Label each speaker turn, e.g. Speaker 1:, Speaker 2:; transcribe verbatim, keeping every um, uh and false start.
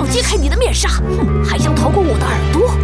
Speaker 1: 要揭开你的面纱，还想逃过我的耳朵？